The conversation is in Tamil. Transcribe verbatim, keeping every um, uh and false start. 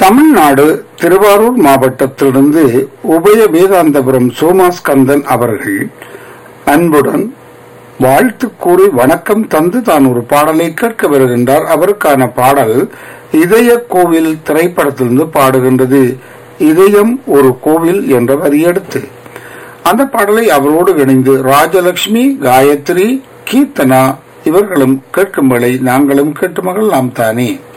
தமிழ்நாடு திருவாரூர் மாவட்டத்திலிருந்து உபய வேதாந்தபுரம் சோமாஸ்கந்தன் அவர்கள் அன்புடன் வாழ்த்து கூறி வணக்கம் தந்து தான் ஒரு பாடலை கேட்க வருகின்றார். அவருக்கான பாடல் இதய கோவில் திரைப்படத்திலிருந்து பாடுகின்றது. இதயம் ஒரு கோவில் என்ற வரியெடுத்து அந்த பாடலை அவரோடு இணைந்து ராஜலட்சுமி, காயத்ரி, கீர்த்தனா இவர்களும் கேட்கும் வேளை நாங்களும் கேட்டு மகிழலாம் தானே.